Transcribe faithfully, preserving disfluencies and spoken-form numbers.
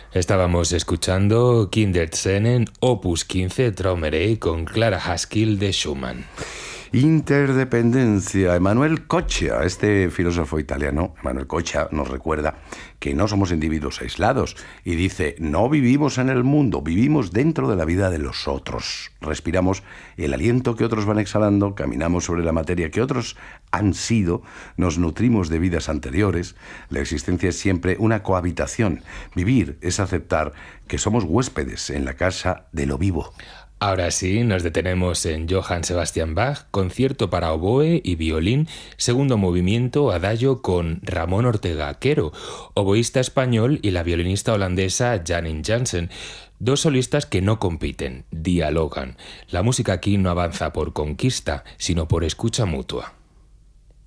Estábamos escuchando Kinderszenen, opus quince, Traumerei, con Clara Haskell de Schumann. Interdependencia. Emanuel Coccia, este filósofo italiano, Emanuel Coccia, nos recuerda que no somos individuos aislados y dice, no vivimos en el mundo, vivimos dentro de la vida de los otros. Respiramos el aliento que otros van exhalando, caminamos sobre la materia que otros han sido, nos nutrimos de vidas anteriores. La existencia es siempre una cohabitación. Vivir es aceptar que somos huéspedes en la casa de lo vivo. Ahora sí, nos detenemos en Johann Sebastian Bach, concierto para oboe y violín, segundo movimiento, adagio con Ramón Ortega Quero, oboísta español, y la violinista holandesa Janine Jansen. Dos solistas que no compiten, dialogan. La música aquí no avanza por conquista, sino por escucha mutua.